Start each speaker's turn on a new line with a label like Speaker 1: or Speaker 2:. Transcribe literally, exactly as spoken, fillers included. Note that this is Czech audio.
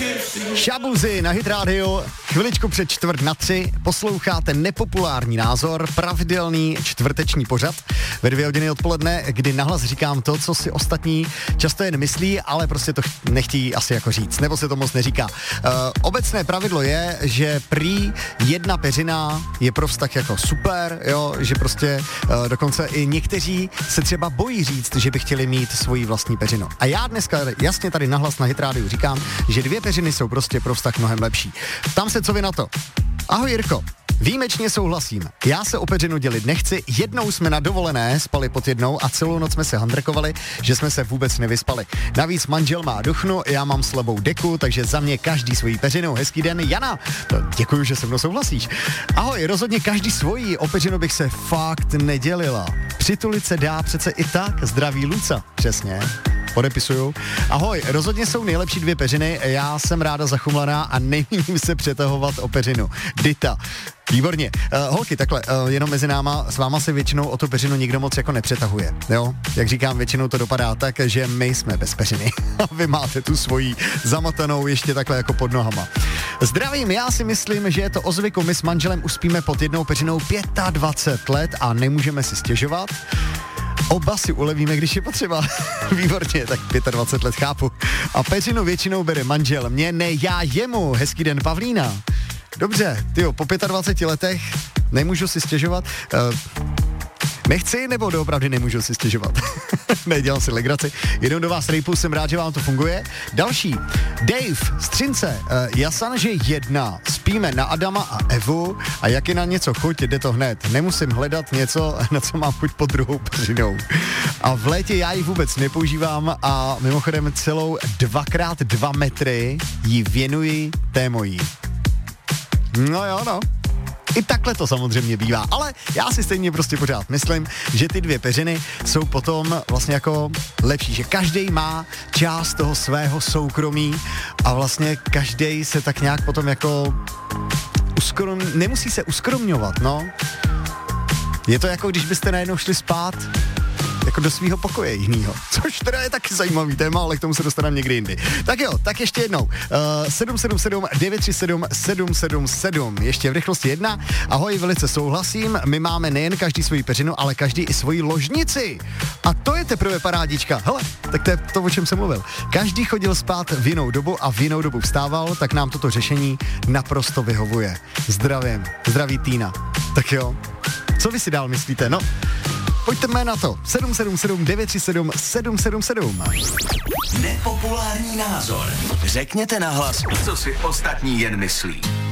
Speaker 1: Shabuzy na Hit Radio, chviličku před čtvrt na tři, posloucháte nepopulární názor, pravidelný čtvrteční pořad ve dvě hodiny odpoledne, kdy nahlas říkám to, co si ostatní často jen myslí, ale prostě to nechtějí asi jako říct, nebo se to moc neříká. Uh, obecné pravidlo je, že prý jedna peřina je pro vztah jako super, jo, že prostě uh, dokonce i někteří se třeba bojí říct, že by chtěli mít svoji vlastní peřinu. A já dneska jasně tady nahlas na Hit Radio říkám, že dvě peřiny jsou prostě pro vztah mnohem lepší. Tam se co vy na to? Ahoj Jirko. Výjimečně souhlasím. Já se o peřinu dělit nechci. Jednou jsme na dovolené spali pod jednou a celou noc jsme se handrkovali, že jsme se vůbec nevyspali. Navíc manžel má duchnu, já mám slabou deku, takže za mě každý svojí peřinu. Hezký den, Jana. Děkuju, že se mnou souhlasíš. Ahoj, rozhodně každý svojí. O peřinu bych se fakt nedělila. Přitulit se dá přece i tak. Zdraví Luca. Přesně. Podepisuju. Ahoj, rozhodně jsou nejlepší dvě peřiny, já jsem ráda zachumlaná a nemíním se přetahovat o peřinu. Dita. Výborně. Uh, holky, takhle, uh, jenom mezi náma, s váma se většinou o to peřinu nikdo moc jako nepřetahuje, jo? Jak říkám, většinou to dopadá tak, že my jsme bez peřiny a vy máte tu svoji zamotanou ještě takhle jako pod nohama. Zdravím, já si myslím, že je to o zvyku, my s manželem uspíme pod jednou peřinou dvacet pět let a nemůžeme si stěžovat. Oba si ulevíme, když je potřeba. Výborně, tak dvacet pět let chápu. A peřinu většinou bere manžel. Mě ne, já jemu. Hezký den, Pavlína. Dobře, tyjo, po dvaceti pěti letech nemůžu si stěžovat. Uh, nechci, nebo doopravdy nemůžu si stěžovat? Nedělám si legraci. Jenom do vás rejpu, jsem rád, že vám to funguje. Další. Dave, Střince, uh, Jasan, že jedna. Spíme na Adama a Evu a jak je na něco chuť, jde to hned. Nemusím hledat něco, na co mám chuť pod druhou peřinou. A v létě já ji vůbec nepoužívám a mimochodem celou dvakrát dva metry ji věnuji té mojí. No jo, no. I takhle to samozřejmě bývá, ale já si stejně prostě pořád myslím, že ty dvě peřiny jsou potom vlastně jako lepší, že každý má část toho svého soukromí a vlastně každý se tak nějak potom jako uskrom... nemusí se uskromňovat, no. Je to jako když byste najednou šli spát jako do svýho pokoje jinýho, což teda je taky zajímavý téma, ale k tomu se dostaneme někdy jindy. Tak jo, tak ještě jednou. Uh, sedm sedm sedm devět tři sedm sedm sedm sedm. Ještě v rychlosti jedna. Ahoj, velice souhlasím. My máme nejen každý svoji peřinu, ale každý i svoji ložnici. A to je teprve parádička. Hele, tak to je to, o čem jsem mluvil. Každý chodil spát v jinou dobu a v jinou dobu vstával, tak nám toto řešení naprosto vyhovuje. Zdravím. Zdraví Týna. Tak jo. Co vy si dál myslíte? No, pojďme na to. sedm sedm sedm devět tři sedm sedm sedm sedm.
Speaker 2: Nepopulární názor. Řekněte nahlas, co si ostatní jen myslí.